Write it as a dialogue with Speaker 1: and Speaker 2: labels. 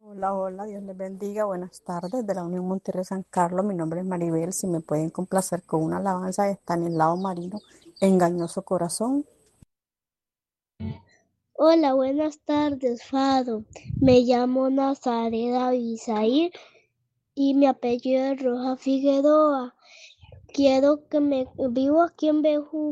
Speaker 1: Hola, hola, Dios les bendiga. Buenas tardes de la Unión Monterrey San Carlos. Mi nombre es Maribel. Si me pueden complacer con una alabanza de Estanislao Marino, Engañoso Corazón.
Speaker 2: Hola, buenas tardes, Fado. Me llamo Nazaret Abisair y mi apellido es Roja Figueroa. Vivo aquí en Bejú.